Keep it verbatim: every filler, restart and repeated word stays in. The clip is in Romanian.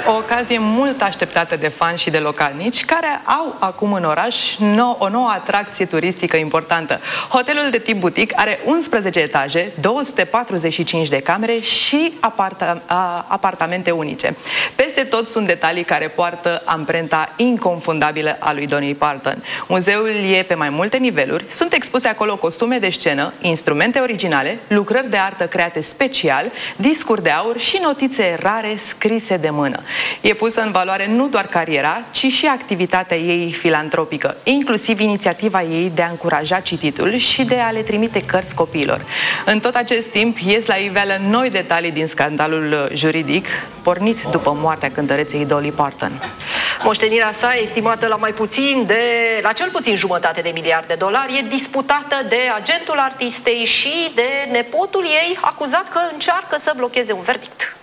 O ocazie mult așteptată de fani și de localnici, care au acum în oraș nou, o nouă atracție turistică importantă. Hotelul de tip butic are unsprezece etaje, două sute patruzeci și cinci de camere și aparta, a, apartamente unice. Peste tot sunt detalii care poartă amprenta inconfundabilă a lui Dolly Parton. Muzeul e pe mai multe niveluri, sunt expuse acolo costume de scenă, instrumente originale, lucrări de artă create special, discuri de aur și notițe rare scrise de mână. E pusă în valoare nu doar cariera, ci și activitatea ei filantropică, inclusiv inițiativa ei de a încuraja cititul și de a le trimite cărți copiilor. În tot acest timp ies la iveală noi detalii din scandalul juridic pornit după moartea cântăreței Dolly Parton. Moștenirea sa, estimată la mai puțin de, la cel puțin jumătate de miliard de dolari, e disputată de agentul artistei și de nepotul ei, acuzat că încearcă să blocheze un verdict.